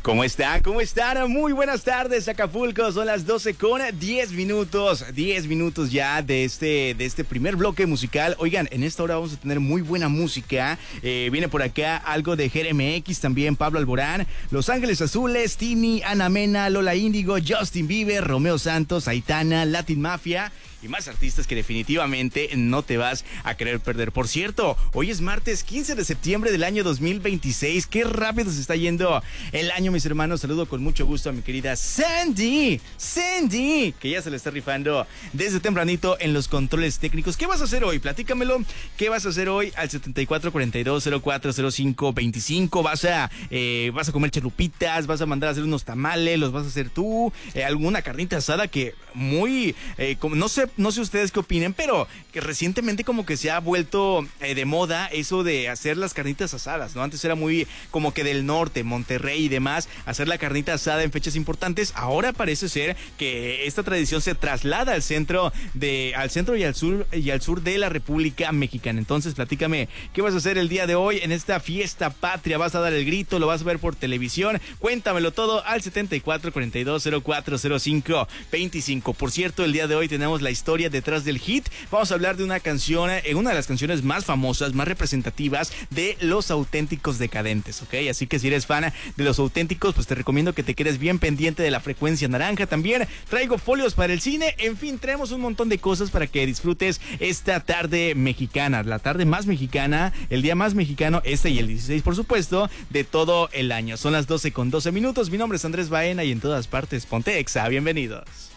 ¿Cómo están? ¿Cómo están? Muy buenas tardes, Acapulco. Son las 12 con 10 minutos. 10 minutos ya de este primer bloque musical. Oigan, en esta hora vamos a tener muy buena música. Viene por acá algo de GRMX, también Pablo Alborán, Los Ángeles Azules, Tini, Ana Mena, Lola Índigo, Justin Bieber, Romeo Santos, Aitana, Latin Mafia y más artistas que definitivamente no te vas a querer perder. Por cierto, hoy es martes 15 de septiembre del año 2026. Qué rápido se está yendo el año, mis hermanos. Saludo con mucho gusto a mi querida Sandy, que ya se le está rifando desde tempranito en los controles técnicos. ¿Qué vas a hacer hoy? Platícamelo. ¿Qué vas a hacer hoy al 7442040525? ¿Vas a comer chalupitas? ¿Vas a mandar a hacer unos tamales? ¿Los vas a hacer tú? ¿Alguna carnita asada que no sé ustedes qué opinen, pero que recientemente como que se ha vuelto de moda eso de hacer las carnitas asadas, ¿no? Antes era muy como que del norte, Monterrey y demás, hacer la carnita asada en fechas importantes. Ahora parece ser que esta tradición se traslada al centro y al sur de la República Mexicana. Entonces, platícame, ¿qué vas a hacer el día de hoy en esta fiesta patria? ¿Vas a dar el grito? ¿Lo vas a ver por televisión? Cuéntamelo todo al 7442040525. Por cierto, el día de hoy tenemos la historia detrás del hit. Vamos a hablar de una canción, una de las canciones más famosas, más representativas de Los Auténticos Decadentes, ¿ok? Así que si eres fan de Los Auténticos, pues te recomiendo que te quedes bien pendiente de la frecuencia naranja. También traigo folios para el cine. En fin, traemos un montón de cosas para que disfrutes esta tarde mexicana, la tarde más mexicana, el día más mexicano, este y el 16, por supuesto, de todo el año. Son las 12 con 12 minutos. Mi nombre es Andrés Baena y en todas partes, ponte Exa. Bienvenidos.